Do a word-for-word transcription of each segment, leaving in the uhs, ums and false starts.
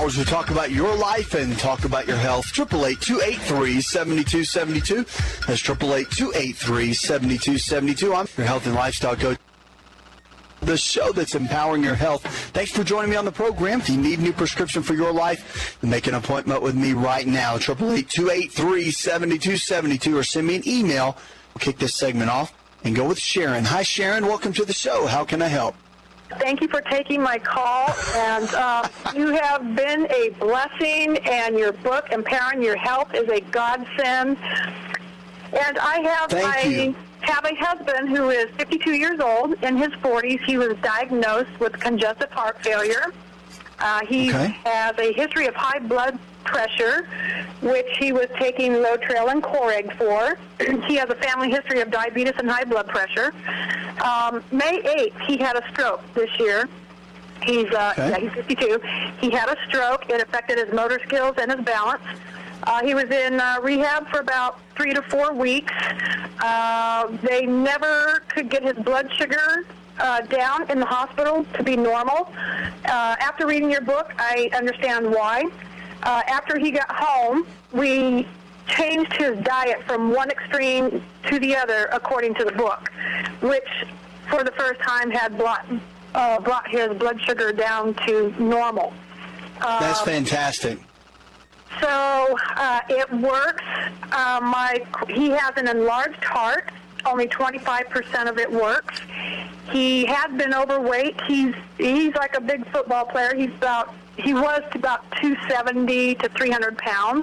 hours we talk about your life and talk about your health. eight eight eight, two eight three, seven two seven two. That's eight eight eight, two eight three, seven two seven two. I'm your health and lifestyle coach. The show that's empowering your health. Thanks for joining me on the program. If you need a new prescription for your life, make an appointment with me right now. eight eight eight, two eight three, seven two seven two or send me an email. We'll kick this segment off and go with Sharon. Hi, Sharon. Welcome to the show. How can I help? Thank you for taking my call, and uh, you have been a blessing, and your book, Empowering Your Health, is a godsend. And I have Thank my... you. have a husband who is fifty-two years old, in his forties. He was diagnosed with congestive heart failure. Uh, he Okay. has a history of high blood pressure, which he was taking Lotrel and Coreg for. He has a family history of diabetes and high blood pressure. Um, May eighth, he had a stroke this year. He's uh, Okay. yeah, he's fifty-two. He had a stroke. It affected his motor skills and his balance. Uh, he was in uh, rehab for about three to four weeks. Uh, they never could get his blood sugar uh, down in the hospital to be normal. Uh, after reading your book, I understand why. Uh, after he got home, we changed his diet from one extreme to the other according to the book, which for the first time had brought, uh, brought his blood sugar down to normal. Uh, That's fantastic. So uh, it works. Uh, my he has an enlarged heart. Only twenty-five percent of it works. He has been overweight. He's he's like a big football player. He's about he was about two seventy to three hundred pounds.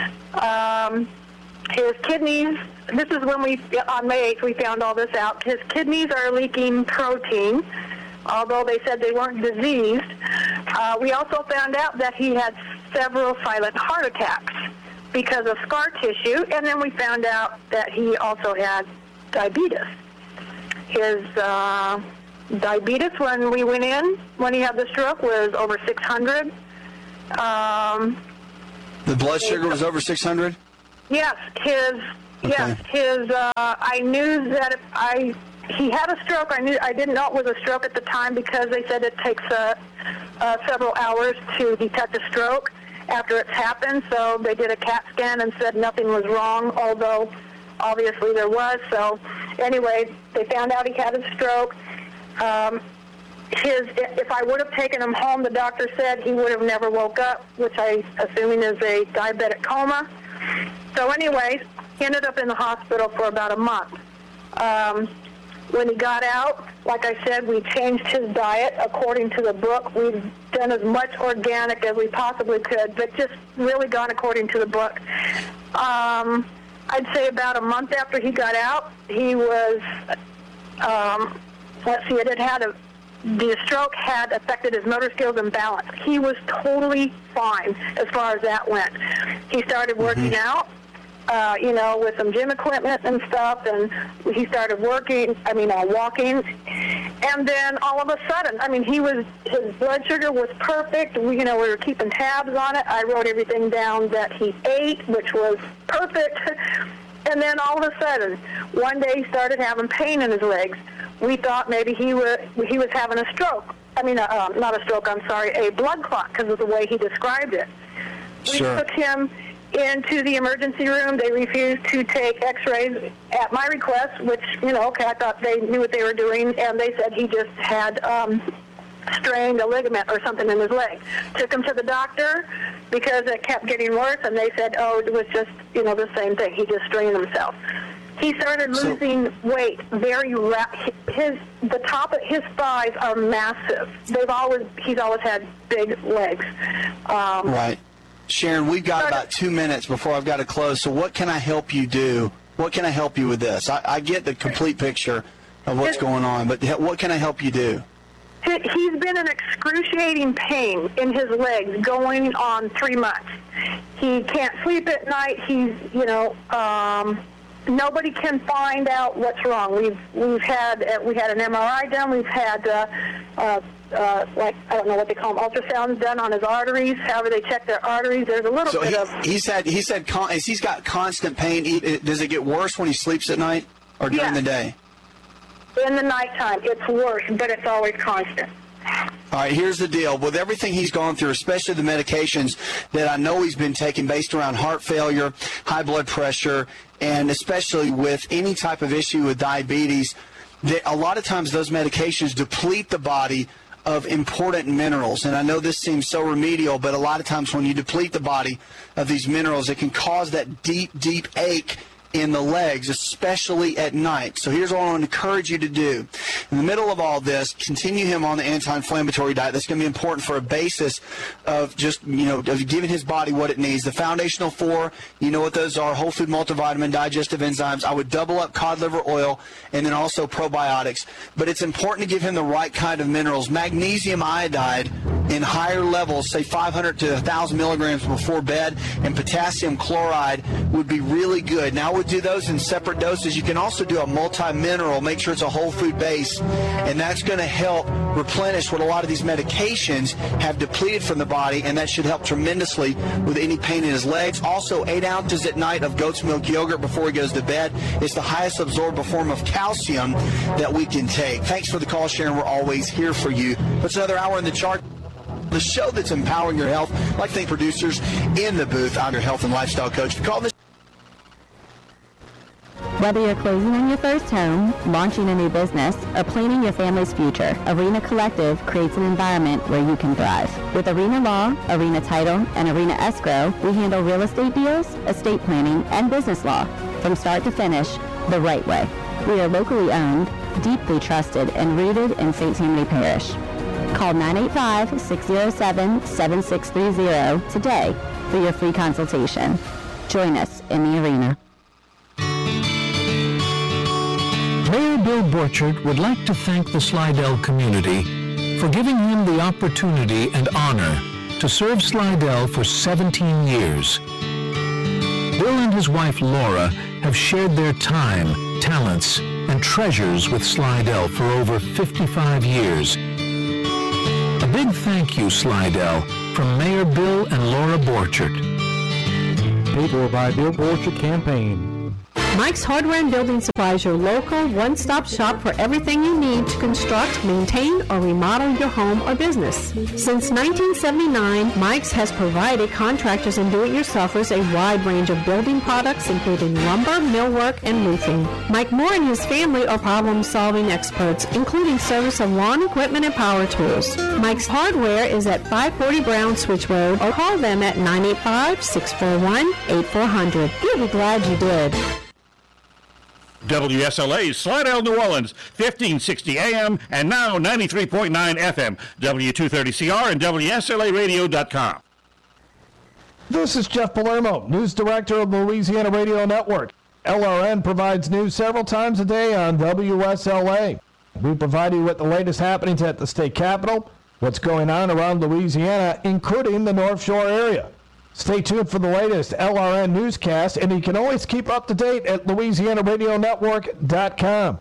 Um, his kidneys. This is when we on May eighth we found all this out. His kidneys are leaking protein, although they said they weren't diseased. Uh, we also found out that he had several silent heart attacks because of scar tissue, and then we found out that he also had diabetes. His uh, diabetes when we went in, when he had the stroke, was over six hundred. Um, The blood sugar was over six hundred? yes, his, Okay. yes, his, uh, I knew that if I, he had a stroke. I knew, I didn't know it was a stroke at the time because they said it takes uh, uh, several hours to detect a stroke after it's happened. So they did a CAT scan and said nothing was wrong, although obviously there was. So anyway, they found out he had a stroke. Um, his, if I would have taken him home, the doctor said he would have never woke up, which I assuming is a diabetic coma. So anyway, he ended up in the hospital for about a month. Um, when he got out, like I said, we changed his diet according to the book. We've done as much organic as we possibly could, but just really gone according to the book. Um, I'd say about a month after he got out, he was, um, let's see, it had had a, the stroke had affected his motor skills and balance. He was totally fine as far as that went. He started working mm-hmm. out. Uh, you know, with some gym equipment and stuff, and he started working, I mean, uh, walking, and then all of a sudden, I mean, he was, his blood sugar was perfect. We, you know, we were keeping tabs on it. I wrote everything down that he ate, which was perfect, and then all of a sudden, one day he started having pain in his legs. We thought maybe he was, he was having a stroke. I mean, uh, um, not a stroke, I'm sorry, a blood clot, because of the way he described it. Sure. We took him into the emergency room. They refused to take x-rays at my request, which, you know, okay, I thought they knew what they were doing, and they said he just had um, strained a ligament or something in his leg. Took him to the doctor because it kept getting worse, and they said, oh, it was just, you know, the same thing. He just strained himself. He started losing so, weight very rapid. His the top of his thighs are massive. They've always he's always had big legs. Um, right. Sharon, we've got about two minutes before I've got to close, so what can I help you do? What can I help you with this? I, I get the complete picture of what's going on, but what can I help you do? He's been in excruciating pain in his legs going on three months. He can't sleep at night. He's, you know, um, nobody can find out what's wrong. We've we've had uh, we had an M R I done. We've had uh, uh, uh, like I don't know what they call them, ultrasounds done on his arteries. However they check their arteries, there's a little so bit he, of. He's had he's had con- he's got constant pain. He, does it get worse when he sleeps at night or during yes. the day? In the nighttime, it's worse, but it's always constant. All right, here's the deal. With everything he's gone through, especially the medications that I know he's been taking based around heart failure, high blood pressure, and especially with any type of issue with diabetes, that a lot of times those medications deplete the body of important minerals. And I know this seems so remedial, but a lot of times when you deplete the body of these minerals, it can cause that deep, deep ache in the legs, especially at night. So here's what I want to encourage you to do. In the middle of all this, continue him on the anti-inflammatory diet. That's going to be important for a basis of just, you know, of giving his body what it needs. The foundational four, you know what those are: whole food multivitamin, digestive enzymes. I would double up cod liver oil, and then also probiotics. But it's important to give him the right kind of minerals. Magnesium iodide in higher levels, say five hundred to one thousand milligrams before bed, and potassium chloride would be really good. Now, I would do those in separate doses. You can also do a multi-mineral, make sure it's a whole food base, and that's going to help replenish what a lot of these medications have depleted from the body, and that should help tremendously with any pain in his legs. Also, eight ounces at night of goat's milk yogurt before he goes to bed. It's the highest absorbable form of calcium that we can take. Thanks for the call, Sharon. We're always here for you. That's another hour in the chart. The show that's empowering your health, like think producers in the booth. I'm your health and lifestyle coach. Call this. Whether you're closing on your first home, launching a new business, or planning your family's future, Arena Collective creates an environment where you can thrive. With Arena Law, Arena Title, and Arena Escrow, we handle real estate deals, estate planning, and business law from start to finish the right way. We are locally owned, deeply trusted, and rooted in Saint Tammany Parish. Call nine eight five, six oh seven, seven six three zero today for your free consultation. Join us in the arena. Mayor Bill Borchert would like to thank the Slidell community for giving him the opportunity and honor to serve Slidell for seventeen years. Bill and his wife Laura have shared their time, talents, and treasures with Slidell for over fifty-five years. A big thank you, Slidell, from Mayor Bill and Laura Borchert. Paid for by Bill Borchert Campaign. Mike's Hardware and Building Supplies, your local one-stop shop for everything you need to construct, maintain, or remodel your home or business. Since nineteen seventy-nine, Mike's has provided contractors and do-it-yourselfers a wide range of building products, including lumber, millwork, and roofing. Mike Moore and his family are problem-solving experts, including service of lawn equipment and power tools. Mike's Hardware is at five forty Brown Switch Road, or call them at nine eight five, six four one, eight four zero zero. You'll be glad you did. W S L A Slidell, New Orleans, fifteen sixty A M and now ninety-three point nine F M, W two thirty C R and W S L A radio dot com. This is Jeff Palermo, News Director of the Louisiana Radio Network. L R N provides news several times a day on W S L A. We provide you with the latest happenings at the state capitol, what's going on around Louisiana, including the North Shore area. Stay tuned for the latest L R N newscast, and you can always keep up to date at Louisiana Radio Network dot com.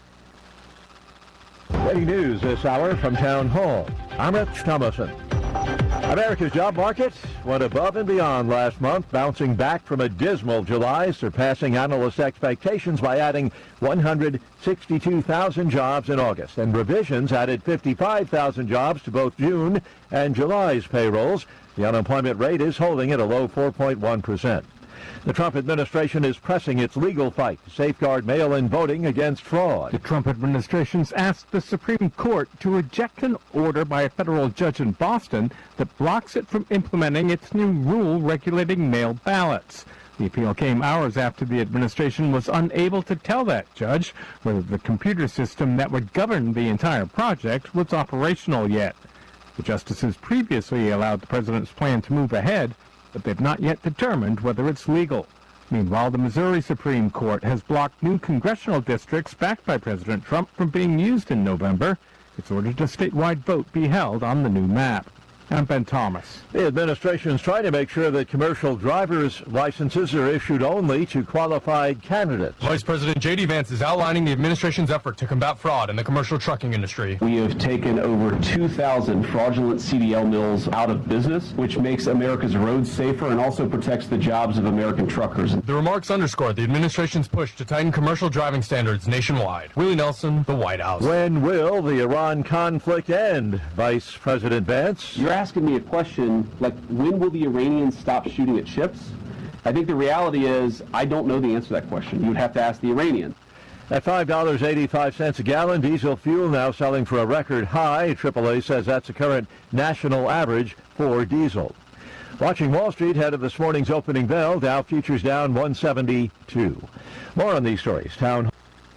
Breaking news this hour from Town Hall. I'm Rich Thomason. America's job market went above and beyond last month, bouncing back from a dismal July, surpassing analyst expectations by adding one hundred sixty-two thousand jobs in August. And revisions added fifty-five thousand jobs to both June and July's payrolls. The unemployment rate is holding at a low four point one percent. The Trump administration is pressing its legal fight to safeguard mail-in voting against fraud. The Trump administration's asked the Supreme Court to reject an order by a federal judge in Boston that blocks it from implementing its new rule regulating mail ballots. The appeal came hours after the administration was unable to tell that judge whether the computer system that would govern the entire project was operational yet. The justices previously allowed the president's plan to move ahead, but they've not yet determined whether it's legal. Meanwhile, the Missouri Supreme Court has blocked new congressional districts backed by President Trump from being used in November. It's ordered a statewide vote be held on the new map. I'm Ben Thomas. The administration is trying to make sure that commercial driver's licenses are issued only to qualified candidates. Vice President J D Vance is outlining the administration's effort to combat fraud in the commercial trucking industry. We have taken over two thousand fraudulent C D L mills out of business, which makes America's roads safer and also protects the jobs of American truckers. The remarks underscore the administration's push to tighten commercial driving standards nationwide. Willie Nelson, the White House. When will the Iran conflict end, Vice President Vance? You're asking me a question like, when will the Iranians stop shooting at ships? I think the reality is I don't know the answer to that question. You would have to ask the Iranians. At five dollars and eighty-five cents a gallon, diesel fuel now selling for a record high. triple A says that's the current national average for diesel. Watching Wall Street ahead of this morning's opening bell, Dow futures down one seventy-two. More on these stories. Town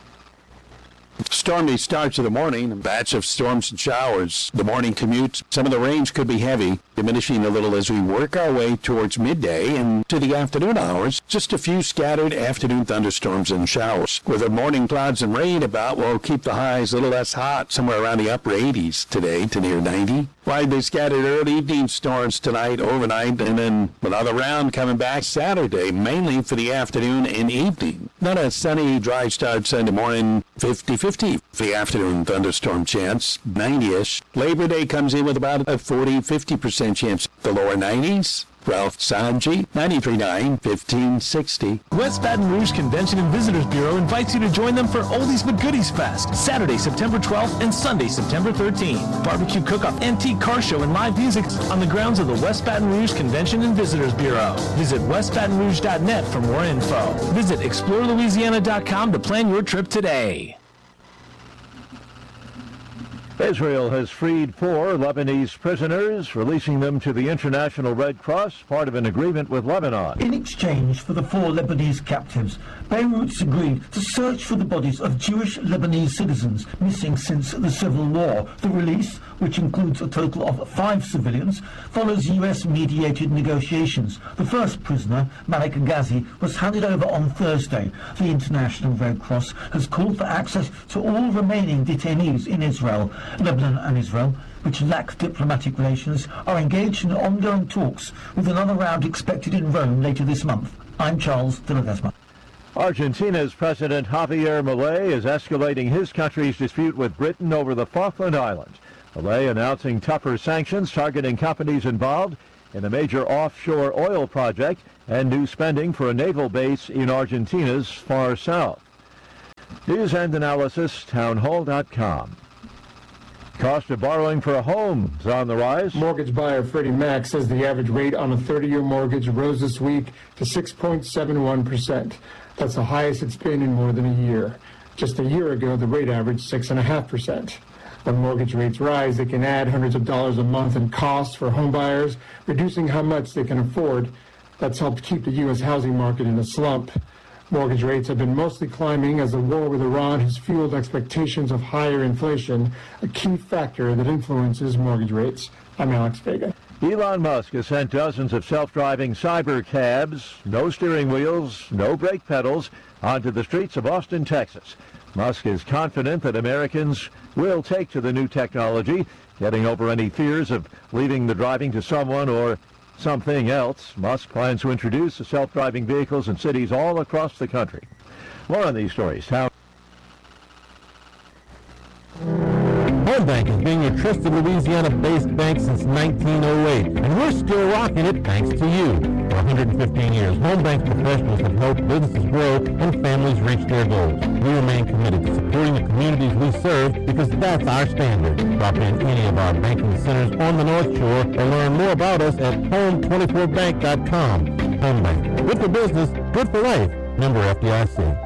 Stormy start to the morning, a batch of storms and showers. The morning commute, some of the rains could be heavy, diminishing a little as we work our way towards midday and to the afternoon hours. Just a few scattered afternoon thunderstorms and showers. With the morning clouds and rain about, we'll keep the highs a little less hot, somewhere around the upper eighties today to near ninety. Widely scattered early evening storms tonight, overnight, and then another round coming back Saturday, mainly for the afternoon and evening. Not a sunny, dry start Sunday morning, fifty-fifty for the afternoon thunderstorm chance, ninety-ish. Labor Day comes in with about a forty to fifty percent chance, the lower nineties. Ralph Sanji, ninety-three point nine, fifteen sixty. West Baton Rouge Convention and Visitors Bureau invites you to join them for Oldies but Goodies Fest, Saturday, September twelfth and Sunday, September thirteenth. Barbecue cook-off, antique car show, and live music on the grounds of the West Baton Rouge Convention and Visitors Bureau. Visit west baton rouge dot net for more info. Visit explore louisiana dot com to plan your trip today. Israel has freed four Lebanese prisoners, releasing them to the International Red Cross, part of an agreement with Lebanon. In exchange for the four Lebanese captives, Beirut's agreed to search for the bodies of Jewish Lebanese citizens missing since the civil war. The release, which includes a total of five civilians, follows U S-mediated negotiations. The first prisoner, Malik Ghazi, was handed over on Thursday. The International Red Cross has called for access to all remaining detainees in Israel. Lebanon and Israel, which lack diplomatic relations, are engaged in ongoing talks, with another round expected in Rome later this month. I'm Charles de Ledesma. Argentina's President Javier Milei is escalating his country's dispute with Britain over the Falkland Islands. Milei announcing tougher sanctions targeting companies involved in a major offshore oil project and new spending for a naval base in Argentina's far south. News and analysis, townhall dot com. Cost of borrowing for a home is on the rise. Mortgage buyer Freddie Mac says the average rate on a thirty-year mortgage rose this week to six point seven one percent. That's the highest it's been in more than a year. Just a year ago, the rate averaged six point five percent. When mortgage rates rise, they can add hundreds of dollars a month in costs for home buyers, reducing how much they can afford. That's helped keep the U S housing market in a slump. Mortgage rates have been mostly climbing as the war with Iran has fueled expectations of higher inflation, a key factor that influences mortgage rates. I'm Alex Vega. Elon Musk has sent dozens of self-driving cyber cabs, no steering wheels, no brake pedals, onto the streets of Austin, Texas. Musk is confident that Americans will take to the new technology, getting over any fears of leaving the driving to someone or something else. Musk plans to introduce the self-driving vehicles in cities all across the country. More on these stories. How Home Bank has been your trusted Louisiana-based bank since nineteen oh eight, and we're still rocking it thanks to you. For one hundred fifteen years, Home Bank's professionals have helped businesses grow and families reach their goals. We remain committed to supporting the communities we serve because that's our standard. Drop in any of our banking centers on the North Shore or learn more about us at home twenty-four bank dot com. Home Bank. Good for business, good for life. Member F D I C.